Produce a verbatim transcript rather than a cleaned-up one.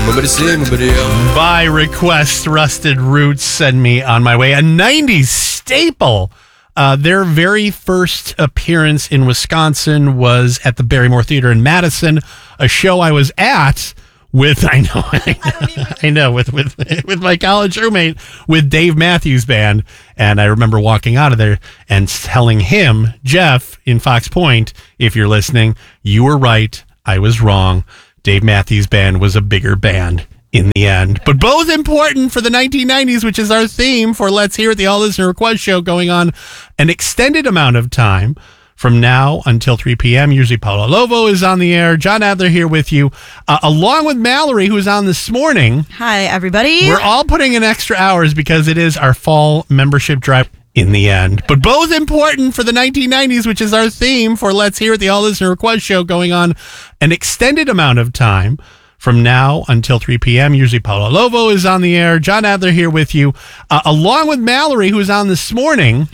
By request, Rusted Roots send me on my way. A nineties staple. Uh, their very first appearance in Wisconsin was at the Barrymore Theater in Madison, a show I was at with, I know, I, I know, with, with, with my college roommate, with Dave Matthews Band. And I remember walking out of there and telling him, Jeff in Fox Point, if you're listening, you were right. I was wrong. Dave Matthews Band was a bigger band in the end. But both important for the nineteen nineties, which is our theme for Let's Hear It, the All Listener Request Show, going on an extended amount of time from now until three p.m. Usually Paula Lovo is on the air. John Adler here with you, uh, along with Mallory, who's on this morning. Hi, everybody. We're all putting in extra hours because it is our fall membership drive in the end. But both important for the nineteen nineties, which is our theme for Let's Hear It, the All Listener Request Show, going on an extended amount of time from now until three p.m. Usually Paula Lovo is on the air. John Adler here with you, uh, along with Mallory, who's on this morning.